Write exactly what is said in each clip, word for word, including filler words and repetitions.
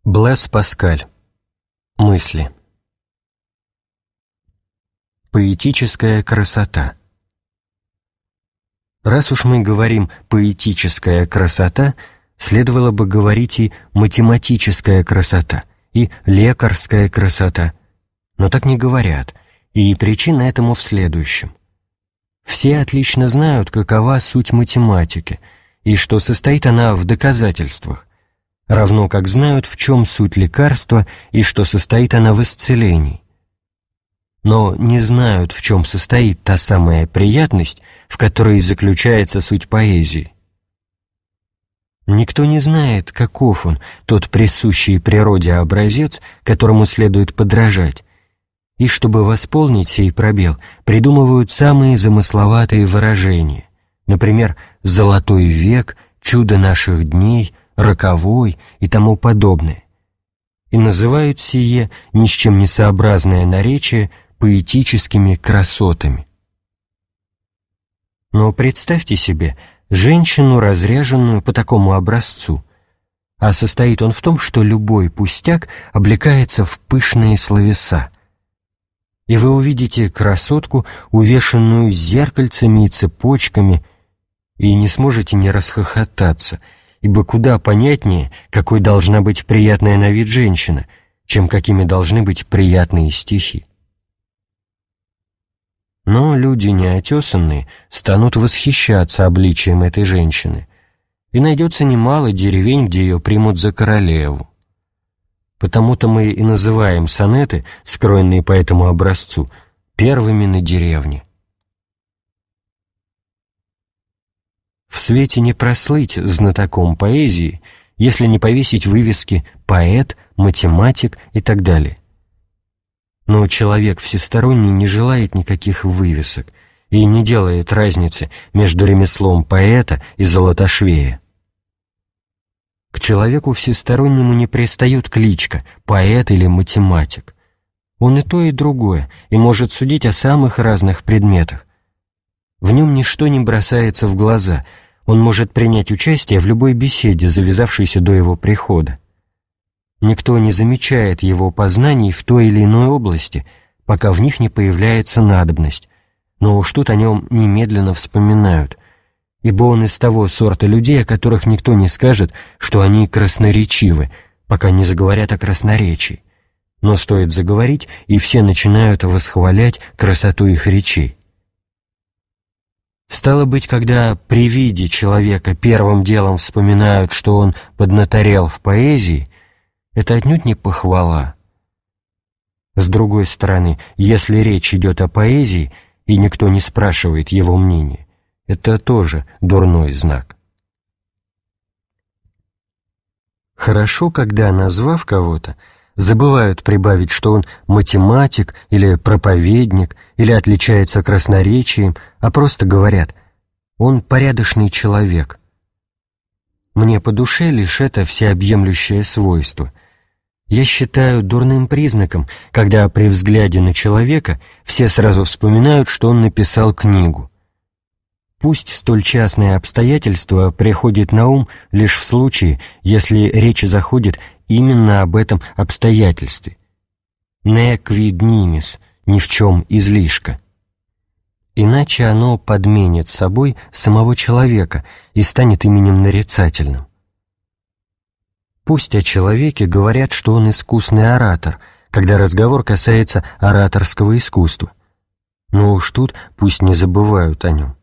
Блэс Паскаль. Мысли. Поэтическая красота. Раз уж мы говорим «поэтическая красота», следовало бы говорить и «математическая красота», и «лекарская красота». Но так не говорят, и причина этому в следующем. Все отлично знают, какова суть математики, и что состоит она в доказательствах, равно как знают, в чем суть лекарства и что состоит она в исцелении. Но не знают, в чем состоит та самая приятность, в которой заключается суть поэзии. Никто не знает, каков он, тот присущий природе образец, которому следует подражать, и чтобы восполнить сей пробел, придумывают самые замысловатые выражения, например, «золотой век», «чудо наших дней», роковой и тому подобное, и называют сие ни с чем не сообразное наречие поэтическими красотами. Но представьте себе женщину, разряженную по такому образцу, а состоит он в том, что любой пустяк облекается в пышные словеса, и вы увидите красотку, увешанную зеркальцами и цепочками, и не сможете не расхохотаться, ибо куда понятнее, какой должна быть приятная на вид женщина, чем какими должны быть приятные стихи. Но люди неотесанные станут восхищаться обличием этой женщины, и найдется немало деревень, где ее примут за королеву. Потому-то мы и называем сонеты, скроенные по этому образцу, первыми на деревне. В свете не прослыть знатоком поэзии, если не повесить вывески «поэт», «математик» и так далее. Но человек всесторонний не желает никаких вывесок и не делает разницы между ремеслом поэта и золотошвея. К человеку всестороннему не пристает кличка «поэт» или «математик». Он и то, и другое, и может судить о самых разных предметах. В нем ничто не бросается в глаза, он может принять участие в любой беседе, завязавшейся до его прихода. Никто не замечает его познаний в той или иной области, пока в них не появляется надобность, но уж тут о нем немедленно вспоминают, ибо он из того сорта людей, о которых никто не скажет, что они красноречивы, пока не заговорят о красноречии. Но стоит заговорить, и все начинают восхвалять красоту их речей. Стало быть, когда при виде человека первым делом вспоминают, что он поднаторел в поэзии, это отнюдь не похвала. С другой стороны, если речь идет о поэзии, и никто не спрашивает его мнения, это тоже дурной знак. Хорошо, когда, назвав кого-то, забывают прибавить, что он математик или проповедник, или отличается красноречием, а просто говорят «он порядочный человек». Мне по душе лишь это всеобъемлющее свойство. Я считаю дурным признаком, когда при взгляде на человека все сразу вспоминают, что он написал книгу. Пусть столь частное обстоятельство приходит на ум лишь в случае, если речь заходит именно об этом обстоятельстве. «Не quid nimis» — ни в чем излишка. Иначе оно подменит собой самого человека и станет именем нарицательным. Пусть о человеке говорят, что он искусный оратор, когда разговор касается ораторского искусства, но уж тут пусть не забывают о нем.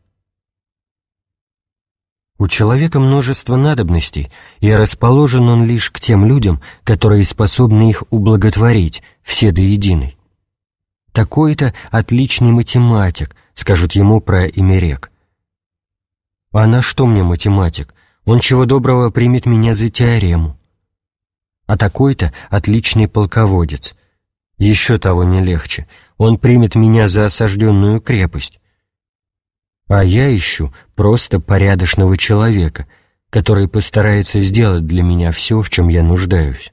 У человека множество надобностей, и расположен он лишь к тем людям, которые способны их ублаготворить, все до единой. Такой-то отличный математик, скажут ему про Имерек. А на что мне математик? Он чего доброго примет меня за теорему. А такой-то отличный полководец. Еще того не легче. Он примет меня за осажденную крепость. А я ищу просто порядочного человека, который постарается сделать для меня все, в чем я нуждаюсь.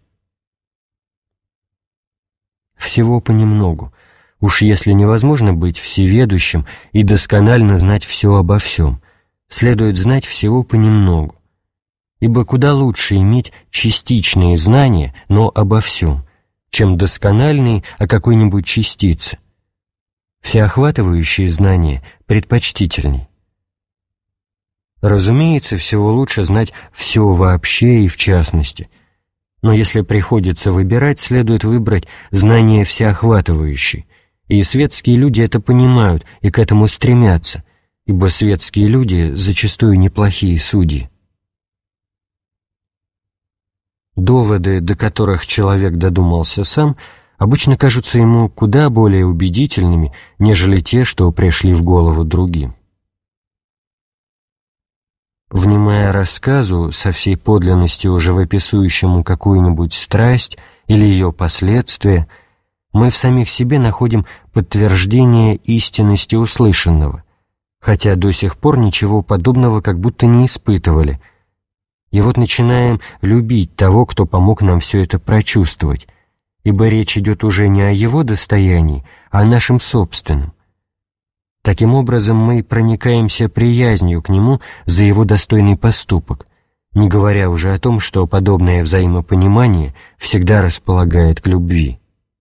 Всего понемногу. Уж если невозможно быть всеведущим и досконально знать все обо всем, следует знать всего понемногу. ибо куда лучше иметь частичные знания, но обо всем, чем доскональные о какой-нибудь частице. Всеохватывающие знания предпочтительней. Разумеется, всего лучше знать все вообще и в частности, но если приходится выбирать, следует выбрать знания всеохватывающие, и светские люди это понимают и к этому стремятся, ибо светские люди зачастую неплохие судьи. Доводы, до которых человек додумался сам, обычно кажутся ему куда более убедительными, нежели те, что пришли в голову другим. Внимая рассказу, со всей подлинностью живописующему какую-нибудь страсть или ее последствия, мы в самих себе находим подтверждение истинности услышанного, хотя до сих пор ничего подобного как будто не испытывали. И вот начинаем любить того, кто помог нам все это прочувствовать, ибо речь идет уже не о его достоянии, а о нашем собственном. Таким образом, мы проникаемся приязнью к нему за его достойный поступок, не говоря уже о том, что подобное взаимопонимание всегда располагает к любви.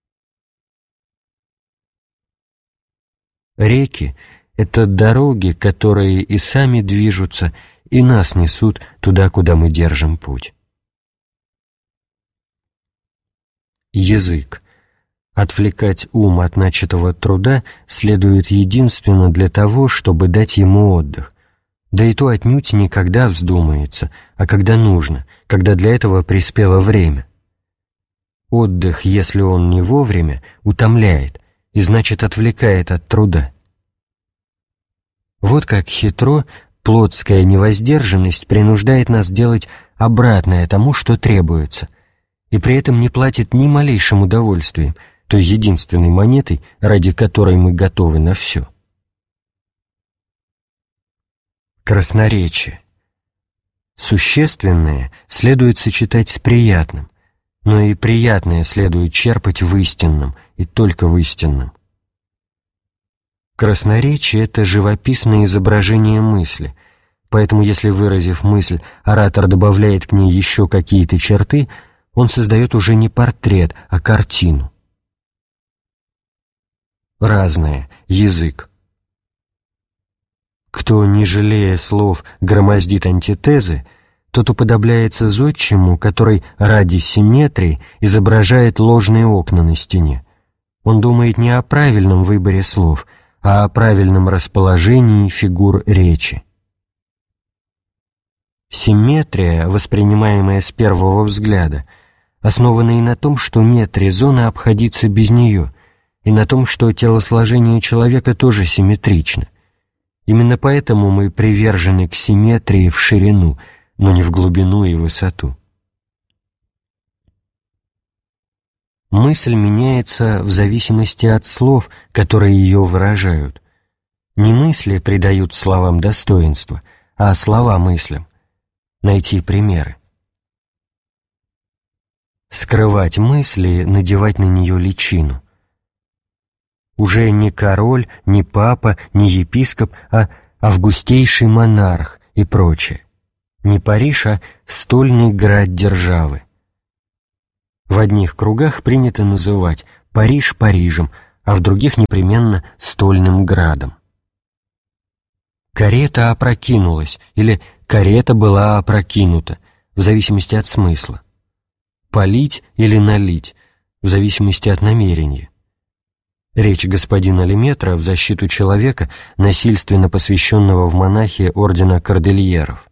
Реки — это дороги, которые и сами движутся, и нас несут туда, куда мы держим путь. Язык. Отвлекать ум от начатого труда следует единственно для того, чтобы дать ему отдых, да и то отнюдь не когда вздумается, а когда нужно, когда для этого приспело время. Отдых, если он не вовремя, утомляет и, значит, отвлекает от труда. Вот как хитро плотская невоздержанность принуждает нас делать обратное тому, что требуется, и при этом не платит ни малейшим удовольствием, той единственной монетой, ради которой мы готовы на все. Красноречие. Существенное следует сочетать с приятным, но и приятное следует черпать в истинном, и только в истинном. Красноречие — это живописное изображение мысли, поэтому если, выразив мысль, оратор добавляет к ней еще какие-то черты, он создает уже не портрет, а картину. Разное. Язык. Кто, не жалея слов, громоздит антитезы, тот уподобляется зодчему, который ради симметрии изображает ложные окна на стене. Он думает не о правильном выборе слов, а о правильном расположении фигур речи. Симметрия, воспринимаемая с первого взгляда, основана и на том, что нет резона обходиться без нее, и на том, что телосложение человека тоже симметрично. Именно поэтому мы привержены к симметрии в ширину, но не в глубину и высоту. Мысль меняется в зависимости от слов, которые ее выражают. Не мысли придают словам достоинство, а слова мыслям. Найти примеры. Скрывать мысли, надевать на нее личину. Уже не король, не папа, не епископ, а августейший монарх и прочее. Не Париж, а стольный град державы. В одних кругах принято называть Париж Парижем, а в других непременно стольным градом. Карета опрокинулась или карета была опрокинута, в зависимости от смысла. Полить или налить, в зависимости от намерения. Речь господина Леметра в защиту человека, насильственно посвященного в монахи ордена кордильеров.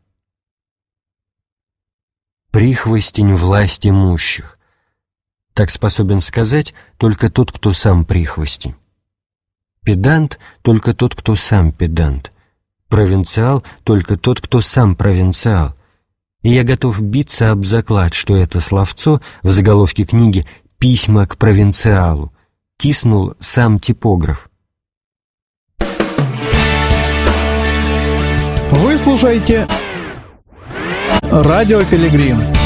Прихвостень власть имущих. Так способен сказать только тот, кто сам прихвостень. Педант — только тот, кто сам педант. Провинциал — только тот, кто сам провинциал. И я готов биться об заклад, что это словцо в заголовке книги «Письма к провинциалу» тиснул сам типограф. Вы слушаете «Радио Пилигрим».